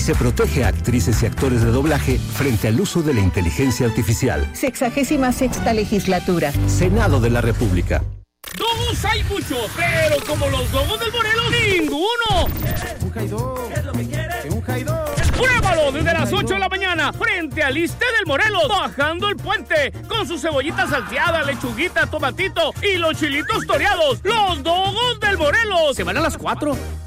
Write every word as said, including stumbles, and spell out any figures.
Se protege a actrices y actores de doblaje frente al uso de la inteligencia artificial. Sexagésima sexta legislatura. Senado de la República. Dogos hay muchos, pero como los dogos del Morelos, ninguno. Un jaidó. ¿Qué es lo que quiere? Un jaidó. Pruébalo desde las ocho de la mañana frente al Iste del Morelos, bajando el puente, con sus cebollitas salteadas, lechuguita, tomatito y los chilitos toreados. Los dogos del Morelos. Se van a las cuatro.